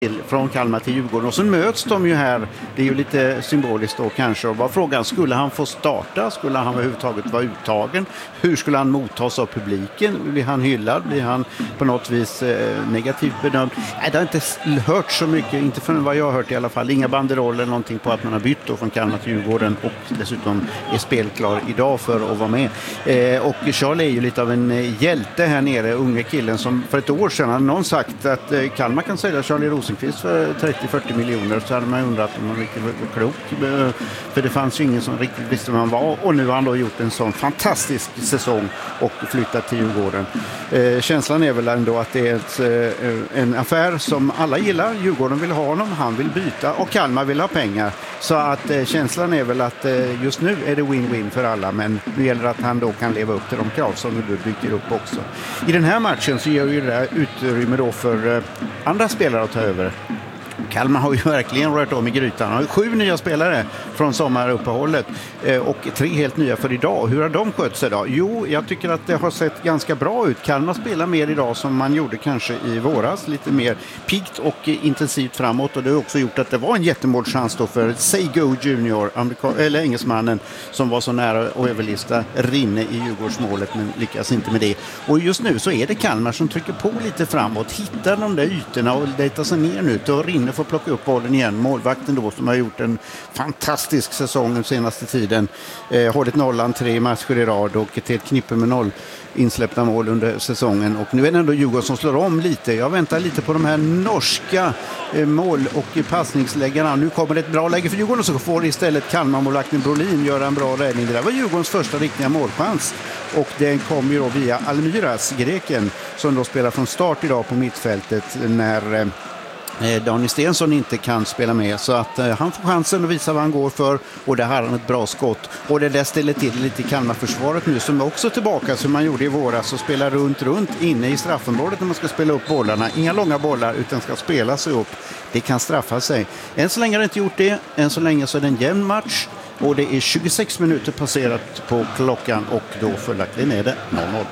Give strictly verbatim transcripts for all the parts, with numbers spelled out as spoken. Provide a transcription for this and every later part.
från Kalmar till Djurgården, och så möts de ju här. Det är ju lite symboliskt då kanske. Och var frågan, skulle han få starta? Skulle han överhuvudtaget vara uttagen? Hur skulle han mottas av publiken? Blir han hyllad? Blir han på något vis eh, negativt bedömd? Nej, det har inte hört så mycket, inte för vad jag har hört i alla fall. Inga banderoller eller någonting på att man har bytt då från Kalmar till Djurgården och dessutom är spelklar idag för att vara med. Eh, och Charlie är ju lite av en hjälte här nere, unga killen som för ett år sedan hade någon sagt att eh, Kalmar kan sälja Charlie Rosenqvist för trettio till fyrtio miljoner, så hade man undrat om han riktigt var klok. För det fanns ju ingen som riktigt visste vem han var, och nu har han då gjort en sån fantastisk säsong och flyttat till Djurgården. Eh, känslan är väl ändå att det är ett, eh, en affär som alla gillar. Djurgården vill ha honom, han vill byta och Kalmar vill ha pengar. Så att eh, känslan är väl att eh, just nu är det win-win för alla, men nu gäller det att han då kan leva upp till de krav som du bygger upp också. I den här matchen så ger ju det utrymme då för eh, andra spelare att ta över. Kalmar har ju verkligen rört om i grytan. Han har sju nya spelare från sommaruppehållet eh, och tre helt nya för idag. Hur har de skött sig då? Jo, jag tycker att det har sett ganska bra ut. Kalmar spelar mer idag som man gjorde kanske i våras. Lite mer piggt och eh, intensivt framåt. Och det har också gjort att det var en jättemålchans då för Seigo Junior, amerika- eller engelsmannen, som var så nära att överlista Rinne i Djurgårdsmålet, men lyckas inte med det. Och just nu så är det Kalmar som trycker på lite framåt. Hittar de där ytorna och dejtar sig ner nu. Och Rinne får plocka upp bollen igen. Målvakten då som har gjort en fantastisk säsong den senaste tiden. Eh, hållit nollan tre matcher i rad och till ett knippe med noll insläppta mål under säsongen. Och nu är det ändå Djurgården som slår om lite. Jag väntar lite på de här norska eh, mål- och passningsläggarna. Nu kommer det ett bra läge för Djurgården, och så får istället Kalmar-målvakten Brolin göra en bra räddning. Det där var Djurgårdens första riktiga målchans. Och den kom ju då via Almiras, greken, som då spelar från start idag på mittfältet när eh, Daniel Stensson inte kan spela med, så att eh, han får chansen att visa vad han går för, och det har han ett bra skott, och det där ställer till lite i Kalmar-försvaret nu som är också tillbaka som man gjorde i våras och spelar runt runt inne i straffområdet när man ska spela upp bollarna. Inga långa bollar utan ska spela sig upp. Det kan straffa sig. Än så länge har det inte gjort det. Än så länge så är det en jämn match och det är tjugosex minuter passerat på klockan och då följaktligen är det noll noll.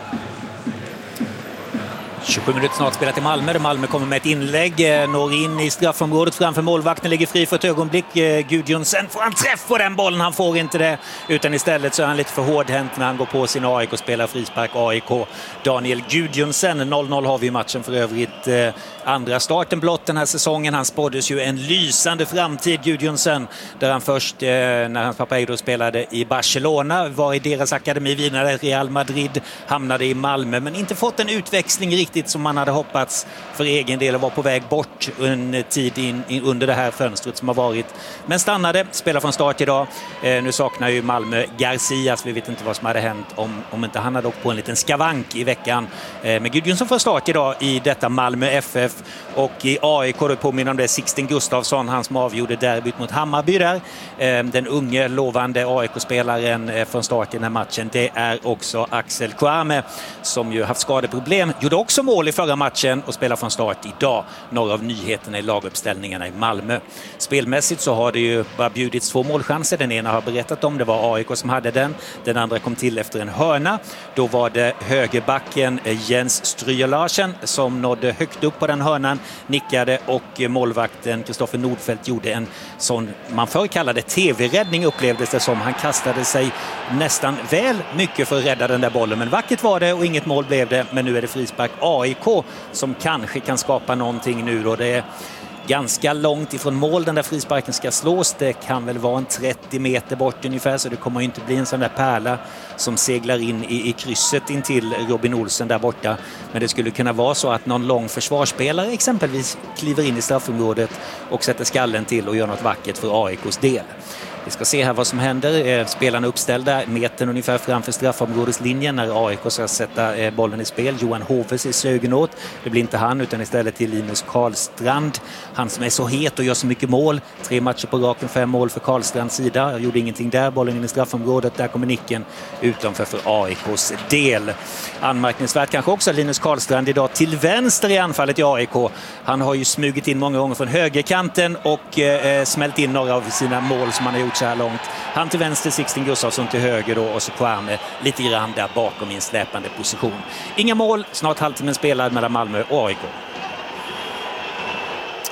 tjugosju minuter snart spelat i Malmö. Malmö kommer med ett inlägg, når in i straffområdet framför målvakten, ligger fri för ett ögonblick. Gudjonsen får han träff på den bollen, han får inte det, utan istället så är han lite för hårdhänt när han går på sin A I K och spelar frispark. A I K, Daniel Gudjonsen. noll noll har vi i matchen för övrigt. Andra starten blott den här säsongen. Han spåddes ju en lysande framtid, Gudjonsen, där han först när hans pappa Edo spelade i Barcelona, var i deras akademi, vidare Real Madrid, hamnade i Malmö, men inte fått en utväxling riktigt som man hade hoppats för egen del, och var på väg bort en tid in, in under det här fönstret som har varit, men stannade, spelar från start idag. Eh, nu saknar ju Malmö Garcias, vi vet inte vad som hade hänt om, om inte han hade åkt på en liten skavank i veckan. Eh, men Gudjonsson får start idag i detta Malmö F F, och i A I K då påminner om det Sixten Gustafsson, han som avgjorde derbyt mot Hammarby där. Eh, den unge lovande A I K-spelaren eh, från start i den här matchen, det är också Axel Kouame, som ju haft skadeproblem, gjorde också mål i förra matchen och spelar från start idag. Några av nyheterna i laguppställningarna i Malmö. Spelmässigt så har det ju bara bjudits två målchanser. Den ena har berättat om, det var A I K som hade den. Den andra kom till efter en hörna. Då var det högerbacken Jens Stryger Larsen som nådde högt upp på den hörnan, nickade, och målvakten Kristoffer Nordfeldt gjorde en sån man förr kallade tv-räddning, upplevdes det som. Han kastade sig nästan väl mycket för att rädda den där bollen, men vackert var det och inget mål blev det. Men nu är det frispark A I K som kanske kan skapa någonting nu då. Det är ganska långt ifrån mål den där frisparken ska slås. Det kan väl vara en trettio meter bort ungefär, så det kommer inte bli en sån där pärla som seglar in i, i krysset in till Robin Olsen där borta. Men det skulle kunna vara så att någon lång försvarsspelare exempelvis kliver in i straffområdet och sätter skallen till och gör något vackert för A I K:s del. Vi ska se här vad som händer. Spelarna uppställda metern ungefär framför straffområdeslinjen när A I K ska sätta bollen i spel. Johan Hoves i sögen åt. Det blir inte han utan istället till Linus Karlstrand. Han som är så het och gör så mycket mål. Tre matcher på raken, fem mål för Karlstrands sida. Jag gjorde ingenting där. Bollen in i straffområdet. Där kommer nicken utanför för A I K:s del. Anmärkningsvärt kanske också Linus Karlstrand idag till vänster i anfallet i A I K. Han har ju smugit in många gånger från högerkanten och eh, smält in några av sina mål som han har gjort så här långt. Han till vänster, Sixten Gustafsson till höger då, och så Kouame lite grann där bakom i en släpande position. Inga mål, snart halvtimmen spelad mellan Malmö och A I K.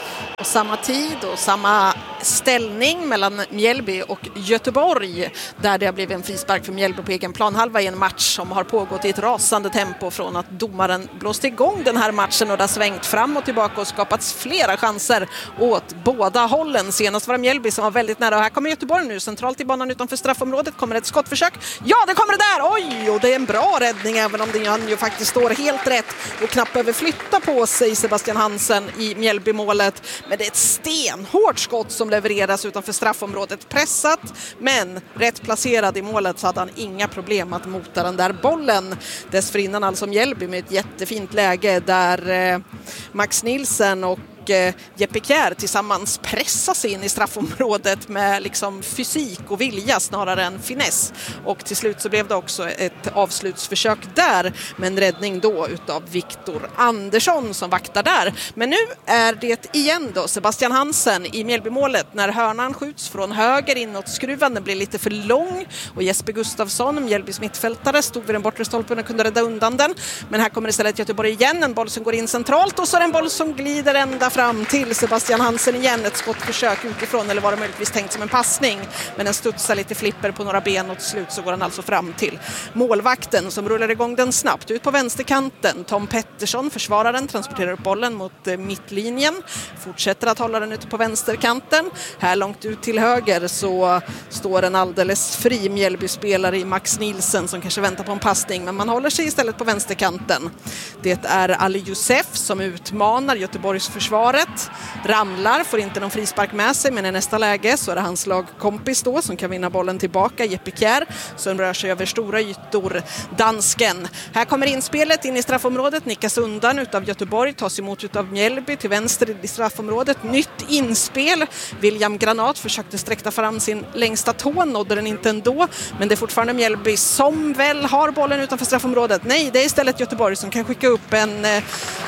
samma tid och samma ställning mellan Mjällby och Göteborg, där det har blivit en frispark för Mjällby på egen planhalva i en match som har pågått i ett rasande tempo från att domaren blåste igång den här matchen, och det har svängt fram och tillbaka och skapats flera chanser åt båda hållen. Senast var det Mjällby som var väldigt nära, och här kommer Göteborg nu centralt i banan utanför straffområdet. Kommer ett skottförsök. Ja, det kommer det där! Oj, och det är en bra räddning, även om den ju faktiskt står helt rätt och knappt behöver flytta på sig, Sebastian Hansen i Mjällby-målet. Men det är ett stenhårt skott som levereras utanför straffområdet. Pressat, men rätt placerad i målet, så hade han inga problem att mota den där bollen. Dessförinnan alltså Mjällby med ett jättefint läge där eh, Max Nilsen och Jeppe Kjær tillsammans pressas in i straffområdet med liksom fysik och vilja snarare än finess. Och till slut så blev det också ett avslutsförsök där, med en räddning då utav Viktor Andersson som vaktar där. Men nu är det igen då Sebastian Hansen i Mjällbymålet när hörnan skjuts från höger inåt skruven. Den blir lite för lång och Jesper Gustafsson, Mjällbys mittfältare, stod vid den bortre stolpen och kunde rädda undan den. Men här kommer istället Göteborg igen, en boll som går in centralt, och så är det en boll som glider ända fram till Sebastian Hansen igen. Ett skottförsök utifrån, eller var det möjligtvis tänkt som en passning, men den studsar lite flipper på några ben och till slut så går den alltså fram till målvakten som rullar igång den snabbt ut på vänsterkanten. Tom Pettersson försvarar den, transporterar upp bollen mot eh, mittlinjen, fortsätter att hålla den ute på vänsterkanten. Här långt ut till höger så står en alldeles fri Mjällby-spelare i Max Nilsen som kanske väntar på en passning, men man håller sig istället på vänsterkanten. Det är Ali Youssef som utmanar Göteborgs försvaret. Ramlar, får inte någon frispark med sig, men i nästa läge så är det hans lagkompis då som kan vinna bollen tillbaka, Jeppe Kjær, som rör sig över stora ytor, dansken. Här kommer inspelet in i straffområdet, nickas undan utav Göteborg, tas emot utav Mjällby till vänster i straffområdet. Nytt inspel. William Granat försökte sträcka fram sin längsta tå, nådde den inte ändå, men det är fortfarande Mjällby som väl har bollen utanför straffområdet. Nej, det är istället Göteborg som kan skicka upp en eh,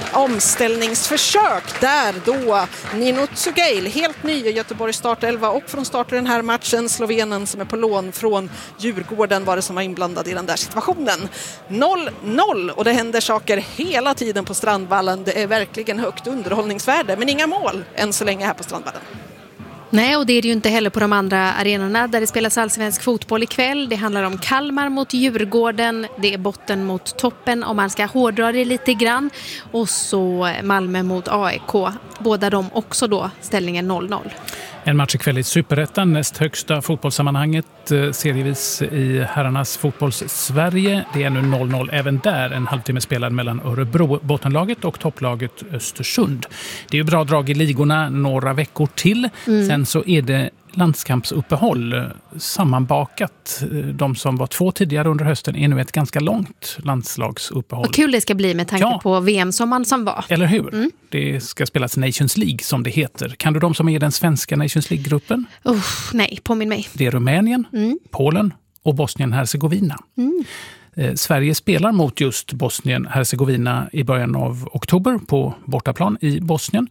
omställningsförsök där då Nino Tsugail, helt ny i Göteborgs startelva, och från start i den här matchen slovenen som är på lån från Djurgården var det som var inblandad i den där situationen. noll noll, och det händer saker hela tiden på Strandvallen. Det är verkligen högt underhållningsvärde, men inga mål än så länge här på Strandvallen. Nej, och det är det ju inte heller på de andra arenorna där det spelas allsvensk fotboll ikväll. Det handlar om Kalmar mot Djurgården, det är botten mot toppen om man ska hårdra det lite grann, och så Malmö mot A I K. Båda de också då ställningen noll noll. En match ikväll i Superettan, näst högsta fotbollssammanhanget serievis i herrarnas fotbolls-Sverige. Det är nu noll noll även där, en halvtimme spelad mellan Örebro, bottenlaget, och topplaget Östersund. Det är ju bra drag i ligorna några veckor till. Mm. Sen så är det landskampsuppehåll sammanbakat. De som var två tidigare under hösten är nu ett ganska långt landslagsuppehåll. Vad kul det ska bli med tanke ja. på V M-sommaren som var. Eller hur? Mm. Det ska spelas Nations League som det heter. Kan du de som är i den svenska Nations League-gruppen? Uh, nej, påminn mig. Det är Rumänien, mm. Polen och Bosnien-Hercegovina. Mm. Sverige spelar mot just Bosnien-Hercegovina i början av oktober på bortaplan i Bosnien.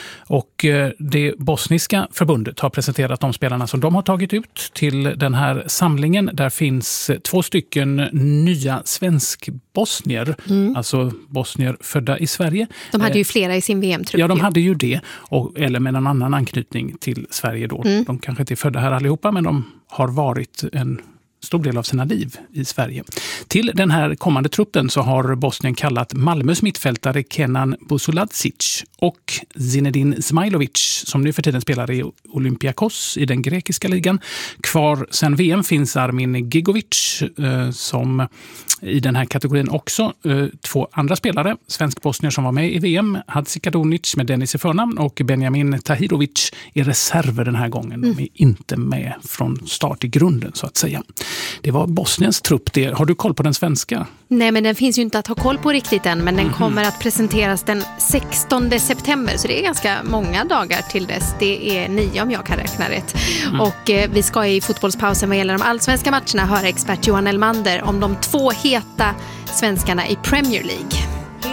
Och det bosniska förbundet har presenterat de spelarna som de har tagit ut till den här samlingen. Där finns två stycken nya svensk-bosnier, mm. alltså bosnier födda i Sverige. De hade ju flera i sin V M-trupp. Ja, de hade ju det. Och, eller med en annan anknytning till Sverige då. Mm. De kanske inte är födda här allihopa, men de har varit en stor del av sina liv i Sverige. Till den här kommande truppen så har Bosnien kallat Malmös mittfältare Kenan Busulacic och Zinedine Zmajlovic, som nu för tiden spelar i Olympiakos i den grekiska ligan. Kvar sen V M finns Armin Gigovic eh, som i den här kategorin också. Eh, två andra spelare, svensk-bosnier som var med i V M, Hadzi Kadunic med Dennis i förnamn och Benjamin Tahirovic är reserver den här gången. De är inte med från start i grunden så att säga. Det var Bosniens trupp det. Har du koll på den svenska? Nej, men den finns ju inte att ha koll på riktigt än, men den mm-hmm. kommer att presenteras den sextonde september, så det är ganska många dagar till dess. Det är nio om jag kan räkna rätt. Mm. Och eh, vi ska i fotbollspausen vad gäller de allsvenska matcherna höra expert Johan Elmander om de två heta svenskarna i Premier League.